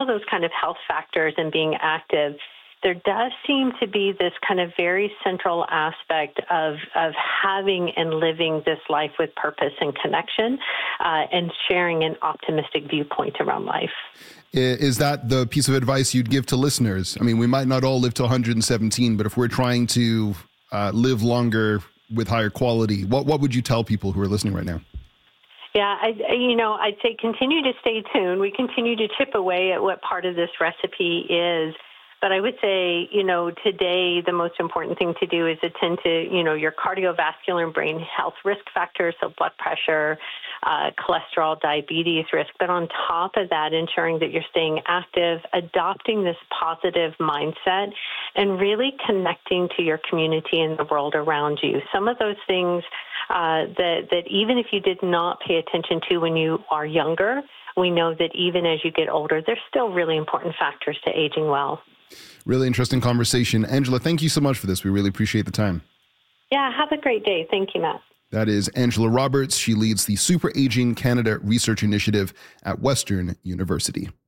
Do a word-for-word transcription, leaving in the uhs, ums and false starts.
those kind of health factors and being active, there does seem to be this kind of very central aspect of, of having and living this life with purpose and connection, uh, and sharing an optimistic viewpoint around life. Is that the piece of advice you'd give to listeners? I mean, we might not all live to one hundred seventeen, but if we're trying to uh, live longer with higher quality, what, what would you tell people who are listening right now? Yeah, I, you know, I'd say continue to stay tuned. We continue to chip away at what part of this recipe is. But I would say, you know, today the most important thing to do is attend to, you know, your cardiovascular and brain health risk factors, so blood pressure, uh, cholesterol, diabetes risk. But on top of that, ensuring that you're staying active, adopting this positive mindset, and really connecting to your community and the world around you. Some of those things uh, that, that even if you did not pay attention to when you are younger, we know that even as you get older, there's still really important factors to aging well. Really interesting conversation. Angela, thank you so much for this. We really appreciate the time. Yeah, have a great day. Thank you, Matt. That is Angela Roberts. She leads the Super Aging Canada Research Initiative at Western University.